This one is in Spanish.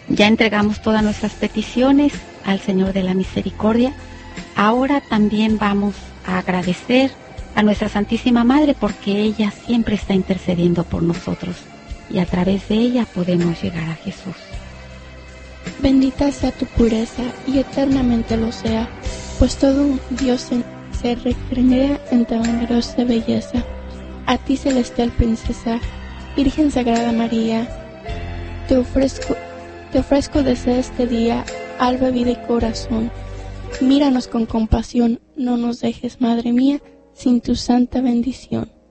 Ya entregamos todas nuestras peticiones al Señor de la Misericordia. Ahora también vamos a agradecer a nuestra Santísima Madre porque ella siempre está intercediendo por nosotros y a través de ella podemos llegar a Jesús. Bendita sea tu pureza y eternamente lo sea, pues todo un Dios se refrenea en tan generosa belleza. A ti, celestial princesa, Virgen Sagrada María, te ofrezco desde este día alma, vida y corazón. Míranos con compasión, no nos dejes, Madre mía, sin tu santa bendición.